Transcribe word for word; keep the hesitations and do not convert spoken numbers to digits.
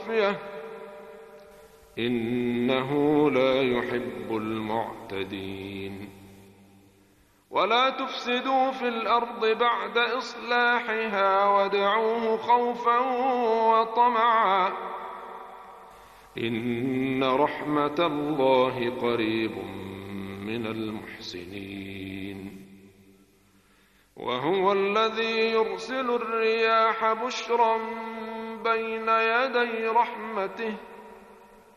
خفية إنه لا يحب المعتدين. ولا تفسدوا في الأرض بعد إصلاحها وادعوه خوفا وطمعا إن رحمة الله قريب من المحسنين. وهو الذي يرسل الرياح بشرا بين يدي رحمته